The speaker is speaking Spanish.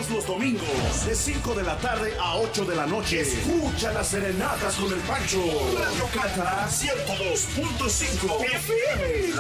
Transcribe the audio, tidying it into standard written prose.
Todos los domingos, de 5 de la tarde a 8 de la noche. Escucha las serenatas con el Pancho. Radio Cata 102.5 FM.